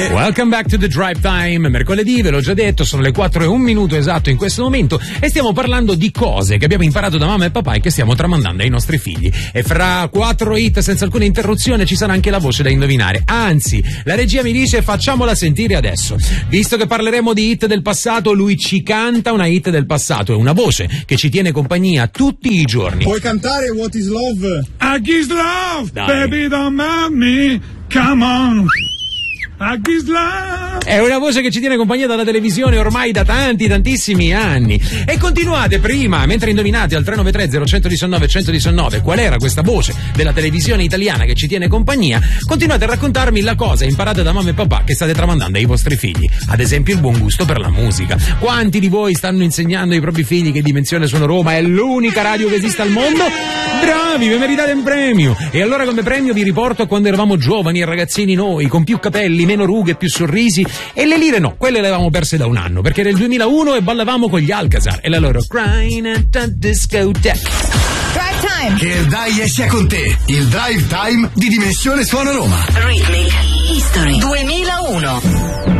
Welcome back to the Drive Time. Mercoledì, ve l'ho già detto, sono le 4:01 esatto in questo momento e stiamo parlando di cose che abbiamo imparato da mamma e papà e che stiamo tramandando ai nostri figli. E fra 4 hit senza alcuna interruzione ci sarà anche la voce da indovinare. Anzi, la regia mi dice facciamola sentire adesso. Visto che parleremo di hit del passato, lui ci canta una hit del passato. È una voce che ci tiene compagnia tutti i giorni. Puoi cantare What is Love? I kiss love, Dai. baby don't mind me, come on. I kiss love. È una voce che ci tiene compagnia dalla televisione ormai da tantissimi anni. E continuate prima, mentre indovinate al 393-0119-119 qual era questa voce della televisione italiana che ci tiene compagnia, continuate a raccontarmi la cosa imparata da mamma e papà che state tramandando ai vostri figli. Ad esempio il buon gusto per la musica. Quanti di voi stanno insegnando ai propri figli che Dimensione Suono Roma è l'unica radio che esiste al mondo? Bravi, vi meritate un premio. E allora come premio vi riporto a quando eravamo giovani e ragazzini noi, con più capelli, meno rughe, più sorrisi, e le lire no, quelle le avevamo perse da un anno, perché era il 2001 e ballavamo con gli Alcazar e la loro Crying at a Discotheque. Drive Time. Che il Dai esce con te, il Drive Time di Dimensione Suono Roma. Rhythmic History 2001.